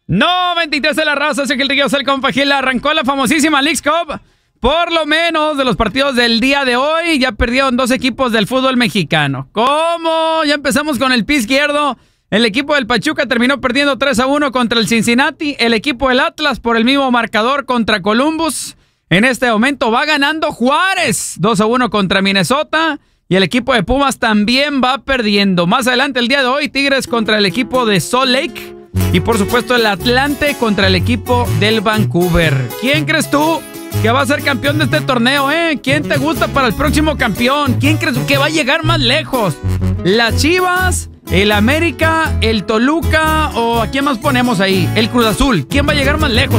No, 23 de la raza, sé que el Río el compa Gil arrancó la famosísima Leagues Cup. Por lo menos de los partidos del día de hoy, ya perdieron dos equipos del fútbol mexicano. ¿Cómo? Ya empezamos con el pie izquierdo. El equipo del Pachuca terminó perdiendo 3-1 contra el Cincinnati. El equipo del Atlas por el mismo marcador contra Columbus. En este momento va ganando Juárez 2-1 contra Minnesota. Y el equipo de Pumas también va perdiendo. Más adelante el día de hoy, Tigres contra el equipo de Salt Lake. Y por supuesto el Atlante contra el equipo del Vancouver. ¿Quién crees tú que va a ser campeón de este torneo, ¿Quién te gusta para el próximo campeón? ¿Quién crees que va a llegar más lejos? ¿Las Chivas, el América, el Toluca o a quién más ponemos ahí? El Cruz Azul. ¿Quién va a llegar más lejos?